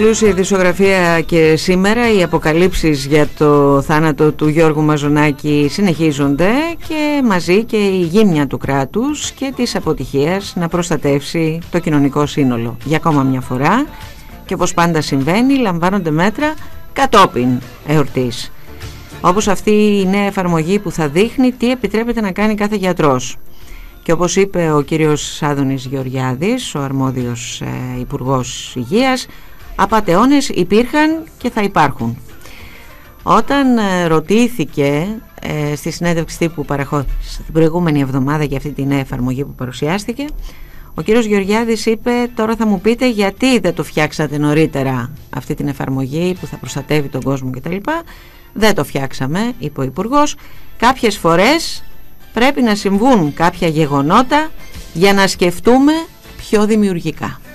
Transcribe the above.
πλούσια ειδησιογραφία και σήμερα οι αποκαλύψεις για το θάνατο του Γιώργου Μαζονάκη συνεχίζονται και μαζί και η γύμνια του κράτους και της αποτυχίας να προστατεύσει το κοινωνικό σύνολο. Για ακόμα μια φορά και όπως πάντα συμβαίνει λαμβάνονται μέτρα κατόπιν εορτής. Όπως αυτή η νέα εφαρμογή που θα δείχνει τι επιτρέπεται να κάνει κάθε γιατρός. Και όπως είπε ο κύριος Άδωνης Γεωργιάδης, ο αρμόδιος Υπουργός Υγείας, απατεώνες υπήρχαν και θα υπάρχουν. Όταν ρωτήθηκε στη συνέντευξη τύπου που παραχώρησε την προηγούμενη εβδομάδα για αυτή τη νέα εφαρμογή που παρουσιάστηκε, ο κύριος Γεωργιάδης είπε: τώρα θα μου πείτε γιατί δεν το φτιάξατε νωρίτερα αυτή την εφαρμογή που θα προστατεύει τον κόσμο κτλ. Δεν το φτιάξαμε, είπε ο Υπουργός. Κάποιες φορές πρέπει να συμβούν κάποια γεγονότα για να σκεφτούμε πιο δημιουργικά.